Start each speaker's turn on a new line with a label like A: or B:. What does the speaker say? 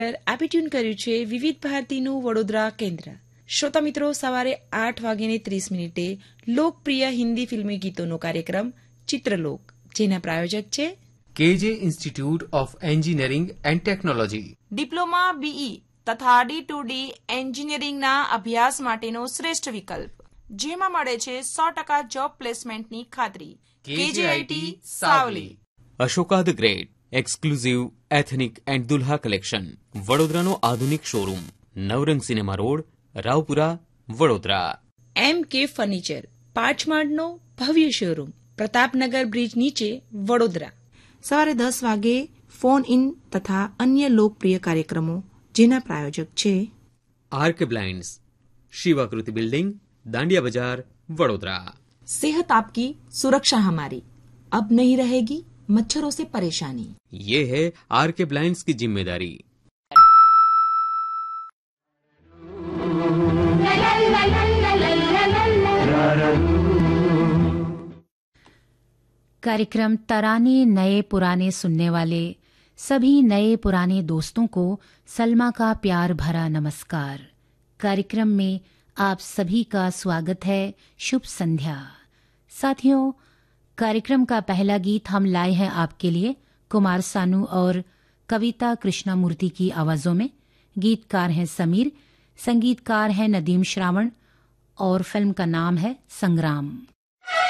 A: આપે ટ્યુન કર્યું છે વિવિધ ભારતીનું વડોદરા કેન્દ્ર. શ્રોતા મિત્રો, સવારે 8:30 લોકપ્રિય હિન્દી ફિલ્મી ગીતોનો કાર્યક્રમ ચિત્રલોક, જેના પ્રાયોજક છે
B: કેજે institute of engineering and technology.
A: Diploma BE તથા D2D એન્જિનિયરિંગના અભ્યાસ માટેનો શ્રેષ્ઠ વિકલ્પ, જેમાં મળે છે 100% જોબ પ્લેસમેન્ટની ખાતરી. કેજેઆઈટી Savli.
C: Ashoka the great exclusive ethnic and Dulha collection, વડોદરાનો આધુનિક શોરૂમ, નવરંગ cinema road, Raopura, Vadodara.
A: MK furniture, પાંચમાળનો ભવ્ય શોરૂમ, પ્રતાપનગર બ્રિજ નીચે, વડોદરા. સવારે 10 વાગે ફોન ઇન તથા અન્ય લોકપ્રિય કાર્યક્રમો, જેના પ્રાયોજક છે
C: આર્ક બ્લાઇન્ડ્સ, શિવાકૃતિ બિલ્ડિંગ, દાંડિયા બજાર, વડોદરા.
A: सेहत आपकी सुरक्षा हमारी, अब नहीं रहेगी मच्छरों से परेशानी.
C: ये है आरके ब्लाइंड्स की जिम्मेदारी.
D: कार्यक्रम तराने नए पुराने सुनने वाले सभी नए पुराने दोस्तों को सलमा का प्यार भरा नमस्कार. कार्यक्रम में आप सभी का स्वागत है. शुभ संध्या साथियों. कार्यक्रम का पहला गीत हम लाए हैं आपके लिए कुमार सानू और कविता कृष्णामूर्ति की आवाजों में. गीतकार हैं समीर, संगीतकार हैं नदीम श्रावण और फिल्म का नाम है संग्राम.